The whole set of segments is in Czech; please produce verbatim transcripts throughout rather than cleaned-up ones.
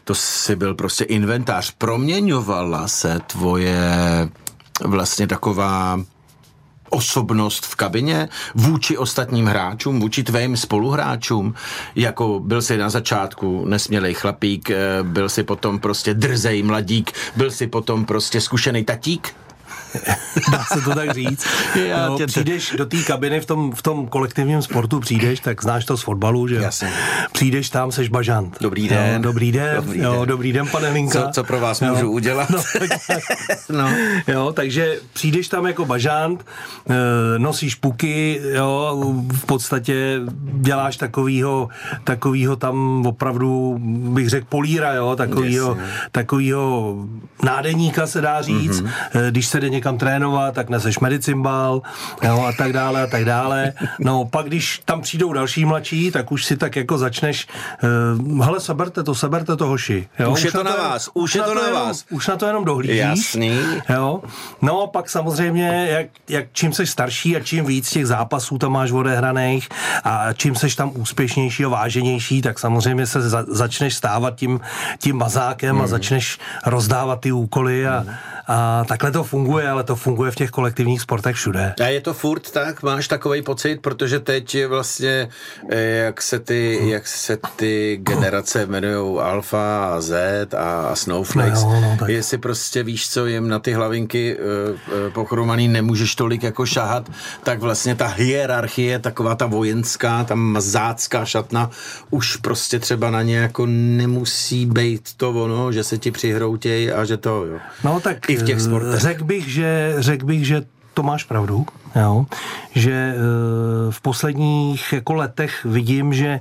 to si byl prostě inventář. Proměňovala se tvoje vlastně taková osobnost v kabině vůči ostatním hráčům, vůči tvým spoluhráčům, jako byl jsi na začátku nesmělej chlapík, byl jsi potom prostě drzej mladík, byl jsi potom prostě zkušený tatík? Dá se to tak říct. No, přijdeš do té kabiny v tom, v tom kolektivním sportu, přijdeš, tak znáš to z fotbalu, že Jasně. Přijdeš tam, seš bažant. Dobrý den. Jo, dobrý den. Dobrý jo, den. Dobrý den, pane Linka. Co, co pro vás jo. můžu udělat? No, no. Jo, takže přijdeš tam jako bažant, nosíš puky, jo, v podstatě děláš takovýho, takovýho tam opravdu, bych řekl, políra, jo, takovýho, takovýho nádeníka se dá říct. Mm-hmm. Když se jde někam trénovat, tak neseš medicimbál, jo, a tak dále, a tak dále. No, pak když tam přijdou další mladší, tak už si tak jako začneš, uh, hele, seberte to, seberte to, hoši. Jo? Už, už je to na, to vás, už je to na jenom, vás. Už na to jenom dohlížíš. Jasný. Jo. No, pak samozřejmě, jak, jak čím seš starší a čím víc těch zápasů tam máš odehraných a čím seš tam úspěšnější a váženější, tak samozřejmě se za, začneš stávat tím, tím mazákem hmm. a začneš rozdávat ty úkoly a, hmm. a takhle to funguje, ale to funguje v těch kolektivních sportech všude. A je to furt tak? Máš takovej pocit? Protože teď je vlastně, jak se ty, jak se ty generace jmenujou Alfa a Z a Snowflakes, no, no, tak. jestli prostě víš, co jim na ty hlavinky uh, pochromaný nemůžeš tolik jako šahat, tak vlastně ta hierarchie, taková ta vojenská, ta mazácká šatna, už prostě třeba na ně jako nemusí být to ono, že se ti přihroutěj a že to, jo. No tak i v těch sportech. Řekl bych, že, řekl bych, že to máš pravdu, jo? Že e, v posledních jako letech vidím, že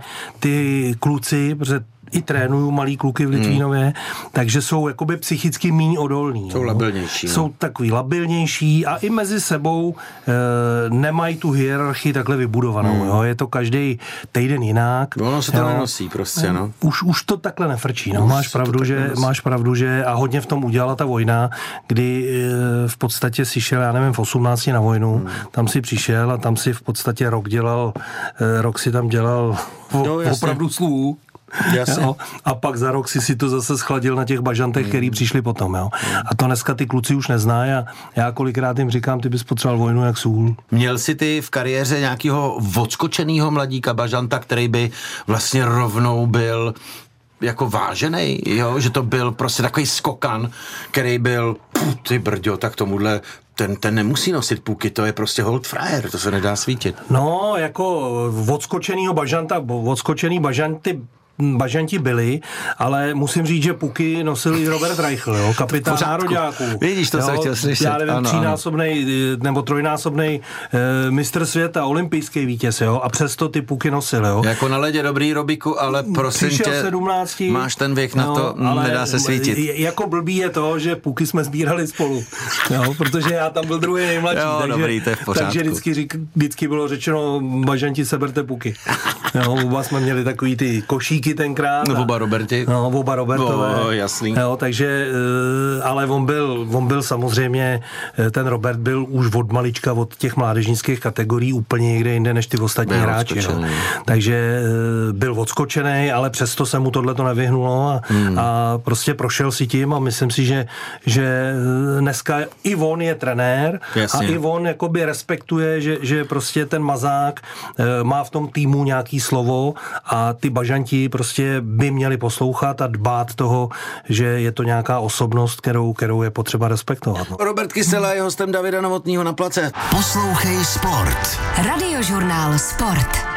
ty kluci, protože i trénuju malý kluky v Litvínově, hmm. takže jsou jakoby psychicky míň odolní. Jsou jo? labilnější. Jsou no. takový labilnější a i mezi sebou e, nemají tu hierarchii takhle vybudovanou. Hmm. Jo? Je to každý týden jinak. Ono se to jo? nenosí prostě, no. Už, už to takhle nefrčí. No. Máš, pravdu, že, máš pravdu, že a hodně v tom udělala ta vojna, kdy e, v podstatě si šel, já nevím, v osmnácti na vojnu, hmm. tam si přišel a tam si v podstatě rok dělal, e, rok si tam dělal o, no, opravdu sluhu. Jo? A pak za rok si si to zase schladil na těch bažantech, který přišli potom. Jo? A to dneska ty kluci už neznají a já kolikrát jim říkám, ty bys potřeboval vojnu jak sůl. Měl jsi ty v kariéře nějakého odskočenýho mladíka bažanta, který by vlastně rovnou byl jako vážený, jo? Že to byl prostě takový skokan, který byl, pů, ty brďo, tak tomuhle Ten, ten nemusí nosit puky, to je prostě hold frajer, to se nedá svítit. No, jako odskočenýho bažanta, odskočený bažanty bažanti byli, ale musím říct, že puky nosil i Robert Reichl, jo, kapitán nároďáků. Vidíš, to jsem chtěl slyšet. Já nevím, třínásobnej nebo trojnásobnej e, mistr světa, olympijský vítěz, jo, a přesto ty puky nosil, jo. Jako na ledě dobrý, Robiku, ale prosím Přišel tě, sedmnácti, máš ten věk na no, to, nedá se svítit. Jako blbý je to, že puky jsme sbírali spolu, jo, protože já tam byl druhý nejmladší, jo, takže, dobrý, to je v pořádku. takže vždycky, řík, vždycky bylo řečeno, bažanti, seberte puky. Jo, oba jsme měli takový ty košíky tenkrát. No, oba Roberti. No, oba Robertové. No, jasný. Jo, takže, ale on byl, on byl samozřejmě, ten Robert byl už od malička, od těch mládežnických kategorií úplně někde jinde než ty ostatní hráči. No. Takže byl odskočený, ale přesto se mu tohle to nevyhnulo a, hmm. a prostě prošel si tím a myslím si, že, že dneska i on je trenér. Jasně. A i on jakoby respektuje, že, že prostě ten mazák má v tom týmu nějaký slovo a ty bažanti prostě by měli poslouchat a dbát toho, že je to nějaká osobnost, kterou, kterou je potřeba respektovat. No. Robert Kysela je hostem Davida Novotnýho na place. Poslouchej sport. Radiožurnál Sport.